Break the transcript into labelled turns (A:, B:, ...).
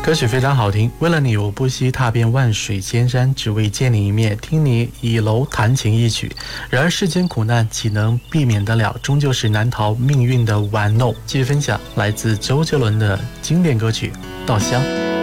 A: 歌曲非常好听，为了你我不惜踏遍万水千山，只为见你一面，听你倚楼弹琴一曲。然而世间苦难岂能避免得了，终究是难逃命运的玩弄。继续分享来自周杰伦的经典歌曲《稻香》。